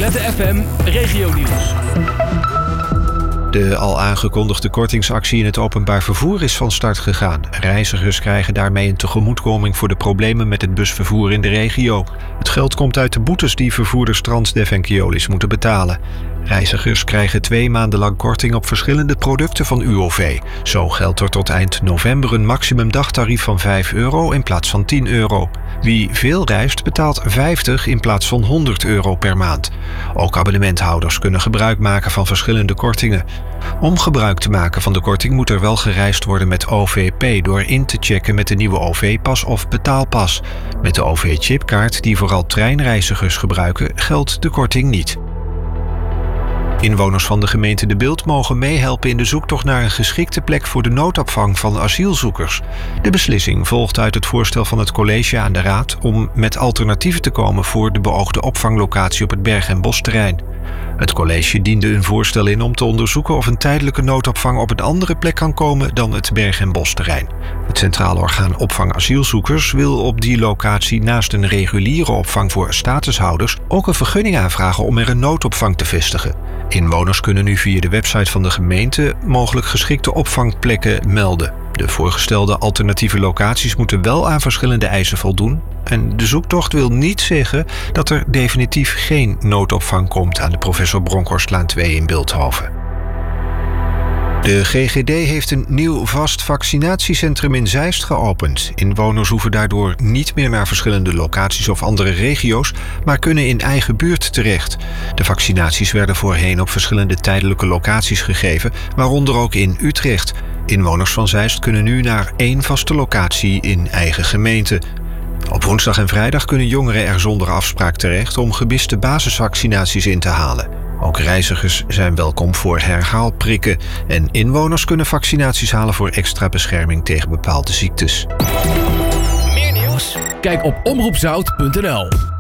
Lette FM Regionieuws. De al aangekondigde kortingsactie in het openbaar vervoer is van start gegaan. Reizigers krijgen daarmee een tegemoetkoming voor de problemen met het busvervoer in de regio. Het geld komt uit de boetes die vervoerders Transdev en Keolis moeten betalen. Reizigers krijgen 2 maanden lang korting op verschillende producten van UOV. Zo geldt er tot eind november een maximum dagtarief van €5 in plaats van €10. Wie veel reist betaalt €50 in plaats van €100 per maand. Ook abonnementhouders kunnen gebruik maken van verschillende kortingen. Om gebruik te maken van de korting moet er wel gereisd worden met OVP door in te checken met de nieuwe OV-pas of betaalpas. Met de OV-chipkaart, die vooral treinreizigers gebruiken, geldt de korting niet. Inwoners van de gemeente De Bilt mogen meehelpen in de zoektocht naar een geschikte plek voor de noodopvang van asielzoekers. De beslissing volgt uit het voorstel van het college aan de raad om met alternatieven te komen voor de beoogde opvanglocatie op het Berg- en Bosterrein. Het college diende een voorstel in om te onderzoeken of een tijdelijke noodopvang op een andere plek kan komen dan het Berg- en Bosterrein. Het Centraal Orgaan Opvang Asielzoekers wil op die locatie naast een reguliere opvang voor statushouders ook een vergunning aanvragen om er een noodopvang te vestigen. Inwoners kunnen nu via de website van de gemeente mogelijk geschikte opvangplekken melden. De voorgestelde alternatieve locaties moeten wel aan verschillende eisen voldoen. En de zoektocht wil niet zeggen dat er definitief geen noodopvang komt aan de Professor Bronkhorstlaan 2 in Bilthoven. De GGD heeft een nieuw vast vaccinatiecentrum in Zeist geopend. Inwoners hoeven daardoor niet meer naar verschillende locaties of andere regio's, maar kunnen in eigen buurt terecht. De vaccinaties werden voorheen op verschillende tijdelijke locaties gegeven, waaronder ook in Utrecht. Inwoners van Zeist kunnen nu naar 1 vaste locatie in eigen gemeente. Op woensdag en vrijdag kunnen jongeren er zonder afspraak terecht om gemiste basisvaccinaties in te halen. Ook reizigers zijn welkom voor herhaalprikken en inwoners kunnen vaccinaties halen voor extra bescherming tegen bepaalde ziektes. Meer nieuws? Kijk op omroepzout.nl.